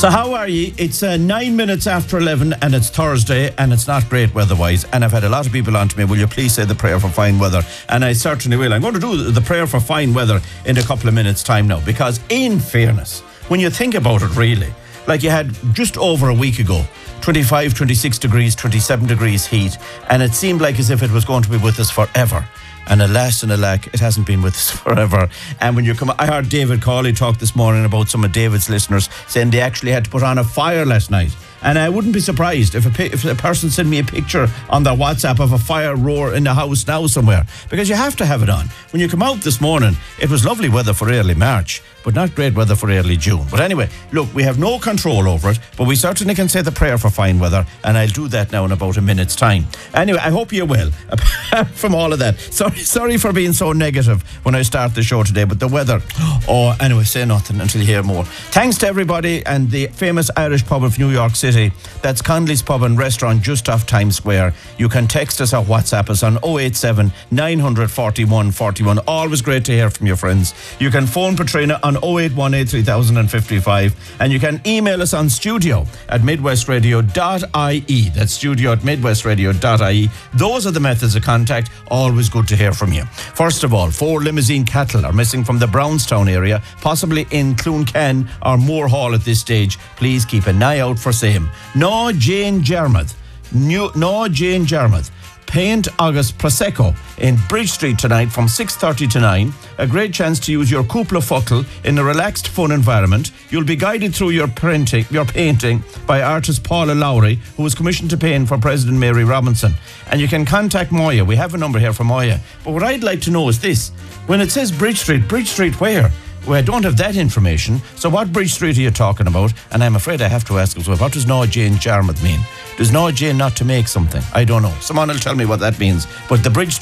So how are ye? It's 9 minutes after 11 and it's Thursday and it's not great weather-wise, and I've had a lot of people on to me, will you please say the prayer for fine weather? And I certainly will. I'm going to do the prayer for fine weather in a couple of minutes' time now, because in fairness, when you think about it really, like you had just over a week ago, 25, 26 degrees, 27 degrees heat, and it seemed like as if it was going to be with us forever. And alas and alack, it hasn't been with us forever. And when you come, I heard David Cawley talk this morning about some of David's listeners saying they actually had to put on a fire last night. And I wouldn't be surprised if a person sent me a picture on their WhatsApp of a fire roar in the house now somewhere, because you have to have it on. When you come out this morning, it was lovely weather for early March, but not great weather for early June. But anyway, look, we have no control over it, but we certainly can say the prayer for fine weather, and I'll do that now in about a minute's time. Anyway, I hope you're well, apart from all of that. Sorry for being so negative when I start the show today, but the weather, anyway, say nothing until you hear more. Thanks to everybody and the famous Irish pub of New York City. That's Connolly's Pub and Restaurant just off Times Square. You can text us or WhatsApp us on 087 941 41. Always great to hear from your friends. You can phone Patrina on 0818 3055, and you can email us on studio@midwestradio.ie. That's studio@midwestradio.ie. Those are the methods of contact. Always good to hear from you. First of all, 4 limousine cattle are missing from the Brownstown area, possibly in Cloncan or Moore Hall at this stage. Please keep an eye out for same. No Jane Jarmuth. Paint August Prosecco in Bridge Street tonight from 6:30 to 9. A great chance to use your Cúpla Focal in a relaxed, fun environment. You'll be guided through your painting by artist Paula Lowry, who was commissioned to paint for President Mary Robinson. And you can contact Moya. We have a number here for Moya. But what I'd like to know is this. When it says Bridge Street where? Well, I don't have that information. So what Bridge Street are you talking about? And I'm afraid I have to ask as well, what does No Jane Jarmuth mean? Does No Jane not to make something? I don't know. Someone will tell me what that means. But the Bridge